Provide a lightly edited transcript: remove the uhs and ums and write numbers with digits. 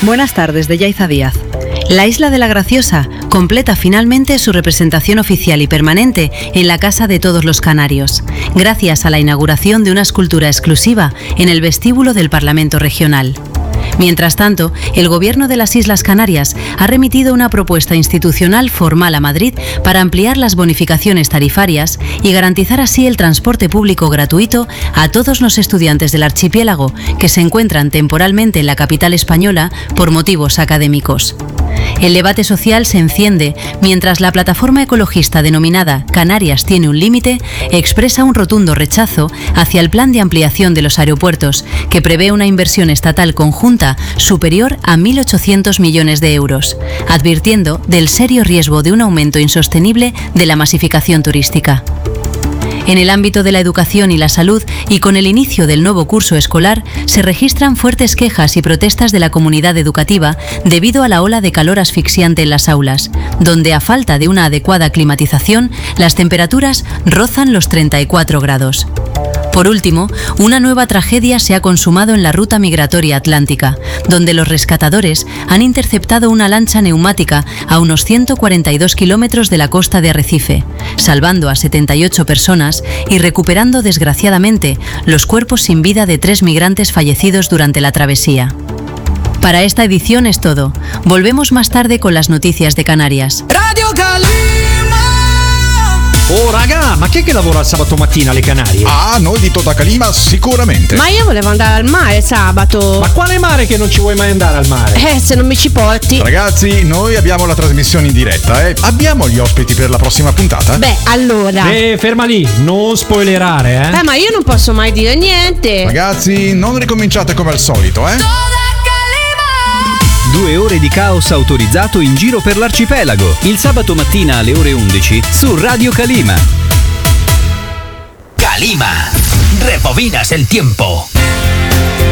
Buenas tardes, de Yaiza Díaz. La Isla de la Graciosa completa finalmente su representación oficial y permanente en la Casa de Todos los Canarios, gracias a la inauguración de una escultura exclusiva en el vestíbulo del Parlamento Regional. Mientras tanto, el Gobierno de las Islas Canarias ha remitido una propuesta institucional formal a Madrid para ampliar las bonificaciones tarifarias y garantizar así el transporte público gratuito a todos los estudiantes del archipiélago que se encuentran temporalmente en la capital española por motivos académicos. El debate social se enciende mientras la plataforma ecologista denominada Canarias tiene un límite expresa un rotundo rechazo hacia el plan de ampliación de los aeropuertos, que prevé una inversión estatal conjunta superior a 1.800 millones de euros, advirtiendo del serio riesgo de un aumento insostenible de la masificación turística. En el ámbito de la educación y la salud, y con el inicio del nuevo curso escolar, se registran fuertes quejas y protestas de la comunidad educativa debido a la ola de calor asfixiante en las aulas, donde a falta de una adecuada climatización, las temperaturas rozan los 34 grados. Por último, una nueva tragedia se ha consumado en la ruta migratoria atlántica, donde los rescatadores han interceptado una lancha neumática a unos 142 kilómetros de la costa de Arrecife, salvando a 78 personas y recuperando desgraciadamente los cuerpos sin vida de 3 migrantes fallecidos durante la travesía. Para esta edición es todo. Volvemos más tarde con las noticias de Canarias. Radio Calima! Oh raga, ma chi è che lavora il sabato mattina alle Canarie? Ah, noi di Tota Calima sicuramente. Ma io volevo andare al mare sabato. Ma quale mare che non ci vuoi mai andare al mare? Se non mi ci porti. Ragazzi, noi abbiamo la trasmissione in diretta, eh. Abbiamo gli ospiti per la prossima puntata? Beh, allora. Ferma lì, non spoilerare, eh. Ma io non posso mai dire niente. Ragazzi, non ricominciate come al solito, eh. 2 ore di caos autorizzato in giro per l'arcipelago, il sabato mattina alle ore 11 su Radio Calima. Calima, rebobinas el tiempo.